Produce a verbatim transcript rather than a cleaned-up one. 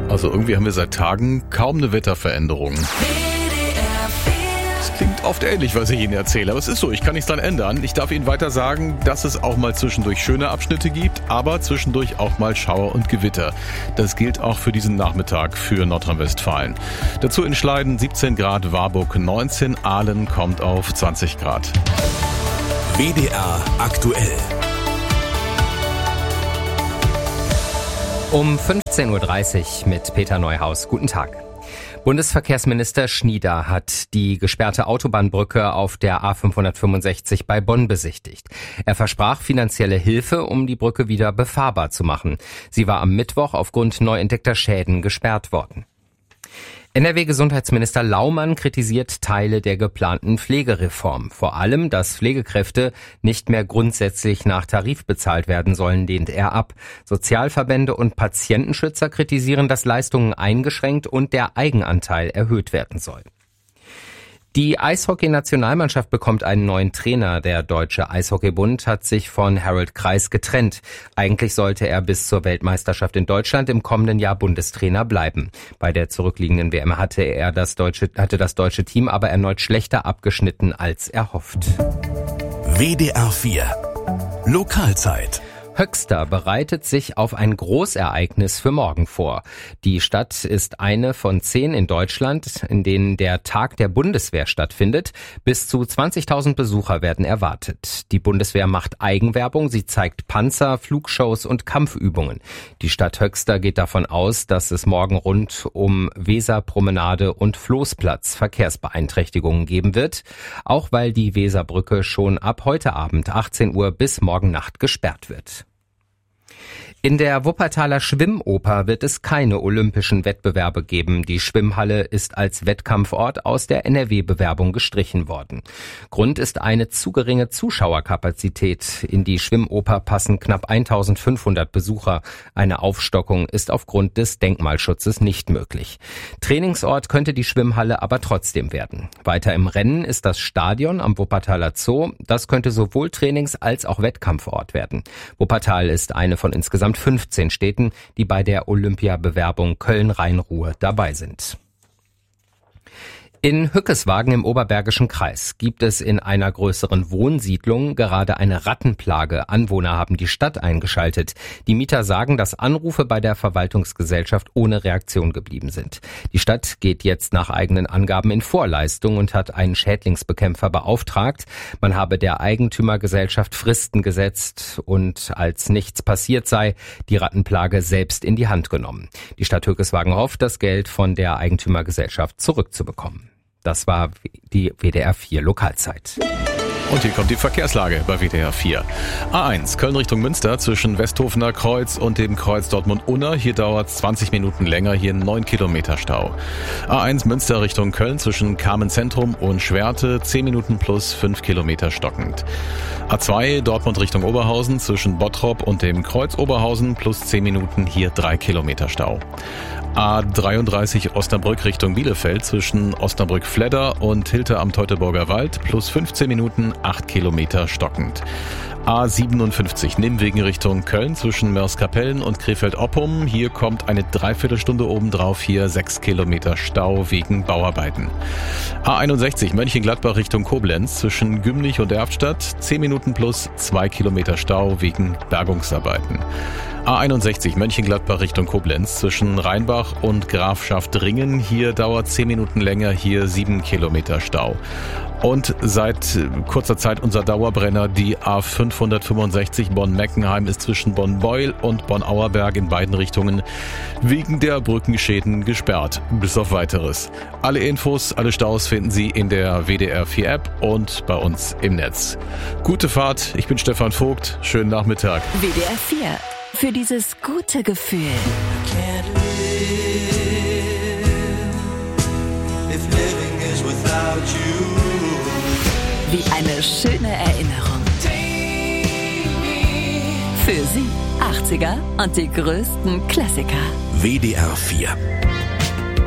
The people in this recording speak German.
Also irgendwie haben wir seit Tagen kaum eine Wetterveränderung. Das klingt oft ähnlich, was ich Ihnen erzähle, aber es ist so, ich kann nichts dran ändern. Ich darf Ihnen weiter sagen, dass es auch mal zwischendurch schöne Abschnitte gibt, aber zwischendurch auch mal Schauer und Gewitter. Das gilt auch für diesen Nachmittag für Nordrhein-Westfalen. Dazu in Schleiden siebzehn Grad, Warburg neunzehn, Aalen kommt auf zwanzig Grad. W D R aktuell. Um fünfzehn Uhr dreißig mit Peter Neuhaus. Guten Tag. Bundesverkehrsminister Schnieder hat die gesperrte Autobahnbrücke auf der A fünfhundertfünfundsechzig bei Bonn besichtigt. Er versprach finanzielle Hilfe, um die Brücke wieder befahrbar zu machen. Sie war am Mittwoch aufgrund neu entdeckter Schäden gesperrt worden. N R W-Gesundheitsminister Laumann kritisiert Teile der geplanten Pflegereform. Vor allem, dass Pflegekräfte nicht mehr grundsätzlich nach Tarif bezahlt werden sollen, lehnt er ab. Sozialverbände und Patientenschützer kritisieren, dass Leistungen eingeschränkt und der Eigenanteil erhöht werden soll. Die Eishockey-Nationalmannschaft bekommt einen neuen Trainer. Der Deutsche Eishockeybund hat sich von Harold Kreis getrennt. Eigentlich sollte er bis zur Weltmeisterschaft in Deutschland im kommenden Jahr Bundestrainer bleiben. Bei der zurückliegenden W M hatte er das deutsche, hatte das deutsche Team aber erneut schlechter abgeschnitten als erhofft. W D R vier Lokalzeit. Höxter bereitet sich auf ein Großereignis für morgen vor. Die Stadt ist eine von zehn in Deutschland, in denen der Tag der Bundeswehr stattfindet. Bis zu zwanzigtausend Besucher werden erwartet. Die Bundeswehr macht Eigenwerbung. Sie zeigt Panzer, Flugshows und Kampfübungen. Die Stadt Höxter geht davon aus, dass es morgen rund um Weserpromenade und Floßplatz Verkehrsbeeinträchtigungen geben wird. Auch weil die Weserbrücke schon ab heute Abend achtzehn Uhr bis morgen Nacht gesperrt wird. In der Wuppertaler Schwimmoper wird es keine olympischen Wettbewerbe geben. Die Schwimmhalle ist als Wettkampfort aus der N R W-Bewerbung gestrichen worden. Grund ist eine zu geringe Zuschauerkapazität. In die Schwimmoper passen knapp eintausendfünfhundert Besucher. Eine Aufstockung ist aufgrund des Denkmalschutzes nicht möglich. Trainingsort könnte die Schwimmhalle aber trotzdem werden. Weiter im Rennen ist das Stadion am Wuppertaler Zoo. Das könnte sowohl Trainings- als auch Wettkampfort werden. Wuppertal ist eine von insgesamt fünfzehn Städten, die bei der Olympiabewerbung Köln-Rhein-Ruhr dabei sind. In Hückeswagen im Oberbergischen Kreis gibt es in einer größeren Wohnsiedlung gerade eine Rattenplage. Anwohner haben die Stadt eingeschaltet. Die Mieter sagen, dass Anrufe bei der Verwaltungsgesellschaft ohne Reaktion geblieben sind. Die Stadt geht jetzt nach eigenen Angaben in Vorleistung und hat einen Schädlingsbekämpfer beauftragt. Man habe der Eigentümergesellschaft Fristen gesetzt und als nichts passiert sei, die Rattenplage selbst in die Hand genommen. Die Stadt Hückeswagen hofft, das Geld von der Eigentümergesellschaft zurückzubekommen. Das war die W D R vier Lokalzeit. Und hier kommt die Verkehrslage bei W D R vier. A eins, Köln Richtung Münster zwischen Westhofener Kreuz und dem Kreuz Dortmund-Unna. Hier dauert es zwanzig Minuten länger, hier neun Kilometer Stau. A eins Münster Richtung Köln zwischen Carmen Zentrum und Schwerte, zehn Minuten plus fünf Kilometer stockend. A zwei Dortmund Richtung Oberhausen zwischen Bottrop und dem Kreuz Oberhausen plus zehn Minuten, hier drei Kilometer Stau. A dreiunddreißig Osnabrück Richtung Bielefeld zwischen Osnabrück-Fledder und Hilter am Teutoburger Wald plus fünfzehn Minuten, acht Kilometer stockend. A siebenundfünfzig Nimwegen Richtung Köln zwischen Mörs-Kapellen und Krefeld-Oppum. Hier kommt eine Dreiviertelstunde obendrauf, hier sechs Kilometer Stau wegen Bauarbeiten. A einundsechzig Mönchengladbach Richtung Koblenz zwischen Gümlich und Erftstadt, zehn Minuten plus zwei Kilometer Stau wegen Bergungsarbeiten. A einundsechzig Mönchengladbach Richtung Koblenz zwischen Rheinbach und Grafschaft Ringen. Hier dauert zehn Minuten länger, hier sieben Kilometer Stau. Und seit kurzer Zeit unser Dauerbrenner, die A fünfhundertfünfundsechzig Bonn-Meckenheim ist zwischen Bonn-Beuel und Bonn-Auerberg in beiden Richtungen wegen der Brückenschäden gesperrt. Bis auf Weiteres. Alle Infos, alle Staus finden Sie in der W D R vier App und bei uns im Netz. Gute Fahrt, ich bin Stefan Vogt. Schönen Nachmittag. W D R vier. Für dieses gute Gefühl. Wie eine schöne Erinnerung. Für Sie achtziger und die größten Klassiker. W D R vier